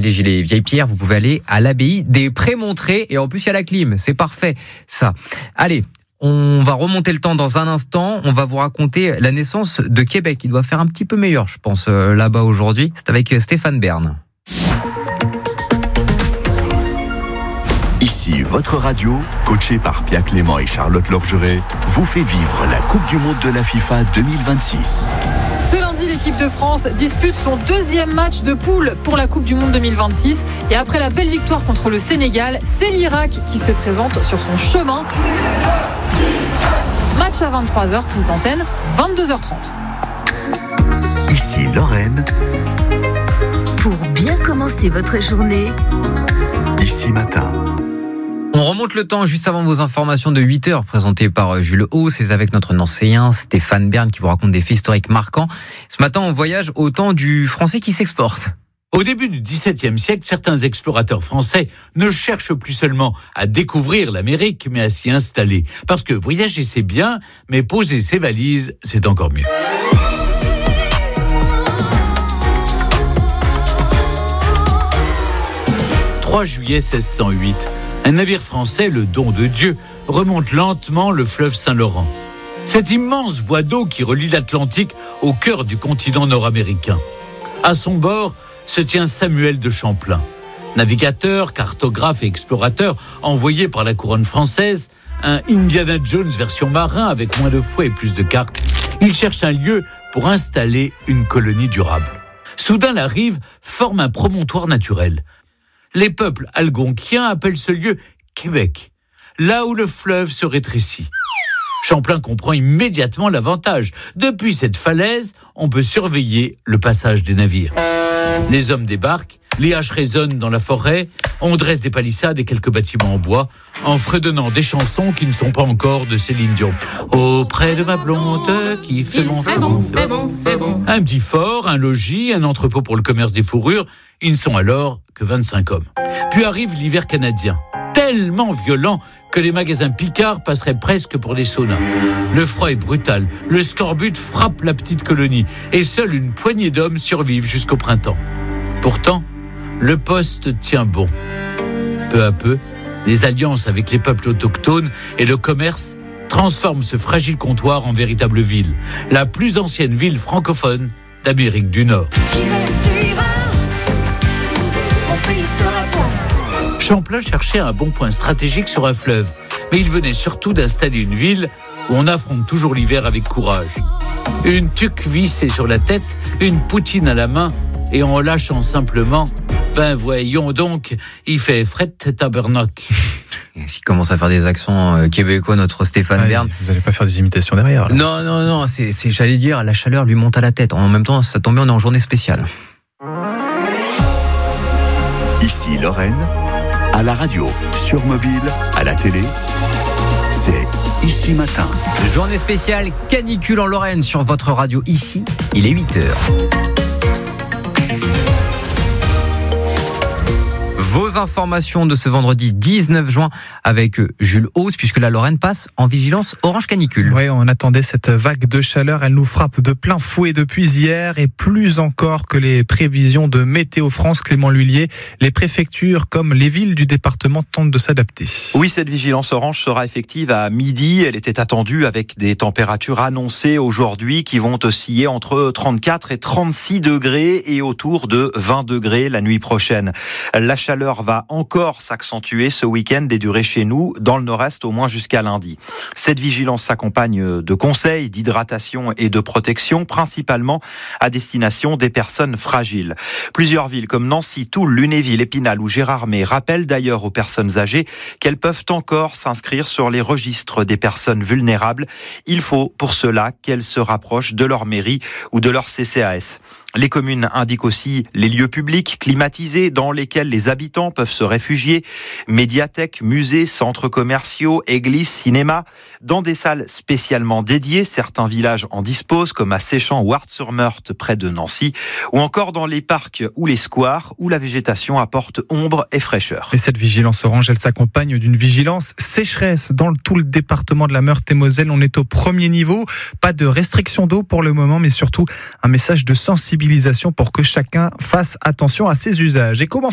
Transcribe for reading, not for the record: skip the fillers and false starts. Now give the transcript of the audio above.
gilets Vieille-Pierre, vous pouvez aller à l'abbaye des Prémontrés et en plus il y a la clim, c'est parfait ça. Allez, on va remonter le temps dans un instant, on va vous raconter la naissance de Québec. Il doit faire un petit peu meilleur, je pense, là-bas aujourd'hui. C'est avec Stéphane Bern. Ici, votre radio, coachée par Pia Clément et Charlotte Lorgeret, vous fait vivre la Coupe du Monde de la FIFA 2026. Ce lundi, l'équipe de France dispute son deuxième match de poule pour la Coupe du Monde 2026. Et après la belle victoire contre le Sénégal, c'est l'Irak qui se présente sur son chemin. Match à 23h, prise d'antenne, 22h30. Ici Lorraine. Pour bien commencer votre journée. Ici Matin. On remonte le temps juste avant vos informations de 8h présentées par Jules Haut. C'est avec notre Nancéen Stéphane Bern qui vous raconte des faits historiques marquants. Ce matin, on voyage au temps du français qui s'exporte. Au début du XVIIe siècle, certains explorateurs français ne cherchent plus seulement à découvrir l'Amérique, mais à s'y installer. Parce que voyager, c'est bien, mais poser ses valises, c'est encore mieux. 3 juillet 1608, un navire français, le Don de Dieu, remonte lentement le fleuve Saint-Laurent. Cet immense bois d'eau qui relie l'Atlantique au cœur du continent nord-américain. À son bord se tient Samuel de Champlain, navigateur, cartographe et explorateur envoyé par la couronne française, un Indiana Jones version marin avec moins de fouet et plus de cartes. Il cherche un lieu pour installer une colonie durable. Soudain, la rive forme un promontoire naturel. Les peuples algonquiens appellent ce lieu Québec, là où le fleuve se rétrécit. Champlain comprend immédiatement l'avantage. Depuis cette falaise, on peut surveiller le passage des navires. Les hommes débarquent, les haches résonnent dans la forêt, on dresse des palissades et quelques bâtiments en bois, en fredonnant des chansons qui ne sont pas encore de Céline Dion. Auprès de ma blonde qui fait bon. Un petit fort, un logis, un entrepôt pour le commerce des fourrures, ils ne sont alors que 25 hommes. Puis arrive l'hiver canadien, tellement violent que les magasins Picard passeraient presque pour des saunas. Le froid est brutal, le scorbut frappe la petite colonie et seule une poignée d'hommes survivent jusqu'au printemps. Pourtant, le poste tient bon. Peu à peu, les alliances avec les peuples autochtones et le commerce transforment ce fragile comptoir en véritable ville, la plus ancienne ville francophone d'Amérique du Nord. Champlain cherchait un bon point stratégique sur un fleuve, mais il venait surtout d'installer une ville où on affronte toujours l'hiver avec courage. Une tuque vissée sur la tête, une poutine à la main, et en lâchant simplement « Ben voyons donc, il fait fret tabernacle ». Il commence à faire des accents québécois, notre Stéphane Bern. Vous n'allez pas faire des imitations derrière là. Non, c'est, j'allais dire, la chaleur lui monte à la tête. En même temps, ça tombe bien, on est en journée spéciale. Ici Lorraine, à la radio, sur mobile, à la télé, c'est Ici Matin. Journée spéciale canicule en Lorraine sur votre radio ici, il est 8h. Vos informations de ce vendredi 19 juin avec Jules Hauss, puisque la Lorraine passe en vigilance orange canicule. Oui, on attendait cette vague de chaleur. Elle nous frappe de plein fouet depuis hier et plus encore que les prévisions de Météo France, Clément Lhuillier. Les préfectures comme les villes du département tentent de s'adapter. Oui, cette vigilance orange sera effective à midi. Elle était attendue avec des températures annoncées aujourd'hui qui vont osciller entre 34 et 36 degrés et autour de 20 degrés la nuit prochaine. La chaleur va encore s'accentuer ce week-end et durer chez nous, dans le nord-est, au moins jusqu'à lundi. Cette vigilance s'accompagne de conseils d'hydratation et de protection, principalement à destination des personnes fragiles. Plusieurs villes comme Nancy, Toul, Lunéville, Épinal ou Gérardmer rappellent d'ailleurs aux personnes âgées qu'elles peuvent encore s'inscrire sur les registres des personnes vulnérables. Il faut pour cela qu'elles se rapprochent de leur mairie ou de leur CCAS. Les communes indiquent aussi les lieux publics climatisés dans lesquels les habitants peuvent se réfugier, médiathèques, musées, centres commerciaux, églises, cinémas. Dans des salles spécialement dédiées, certains villages en disposent, comme à Séchamps ou Art-sur-Meurthe, près de Nancy, ou encore dans les parcs ou les squares, où la végétation apporte ombre et fraîcheur. Et cette vigilance orange, elle s'accompagne d'une vigilance sécheresse dans tout le département de la Meurthe-et-Moselle. On est au premier niveau, pas de restriction d'eau pour le moment, mais surtout un message de sensibilisation pour que chacun fasse attention à ses usages. Et comment